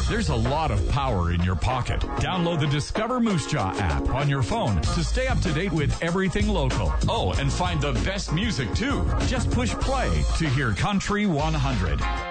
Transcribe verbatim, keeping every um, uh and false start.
There's a lot of power in your pocket. Download the Discover Moose Jaw app on your phone to stay up to date with everything local. Oh, and find the best music too. Just push play to hear Country one hundred.